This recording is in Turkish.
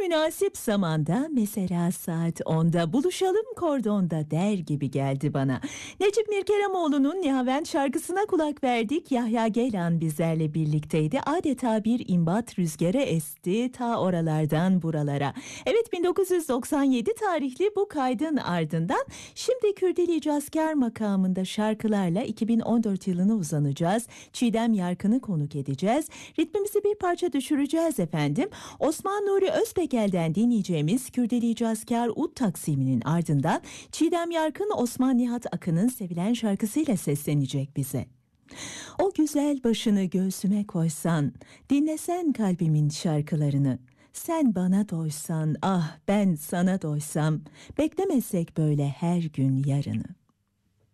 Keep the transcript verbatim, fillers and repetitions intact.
münasip zamanda, mesela saat onda buluşalım kordonda der gibi geldi bana. Necip Mirkeremoğlu'nun Nihavent şarkısına kulak verdik. Yahya Geylan bizlerle birlikteydi. Adeta bir imbat rüzgarı esti ta oralardan buralara. Evet, bin dokuz yüz doksan yedi tarihli bu kaydın ardından şimdi Kürdili Cazkar makamında şarkılarla iki bin on dört yılına uzanacağız. Çiğdem Yarkın'ı konuk edeceğiz. Ritmimizi bir parça düşüreceğiz efendim. Osman Nuri Özpekel'den dinleyeceğimiz Kürdili Cazkar Ud taksiminin ardından Çiğdem Yarkın Osman Nihat Akın'ın sevilen şarkısıyla seslenecek bize. O güzel başını göğsüme koysan, dinlesen kalbimin şarkılarını, sen bana doysan, ah ben sana doysam, beklemesek böyle her gün yarını.